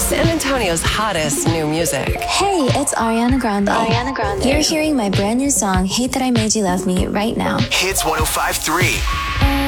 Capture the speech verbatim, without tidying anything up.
San Antonio's hottest new music. Hey, it's Ariana Grande. Ariana Grande. You're hearing my brand new song, Hate That I Made You Love Me, right now. Hits one oh five point three.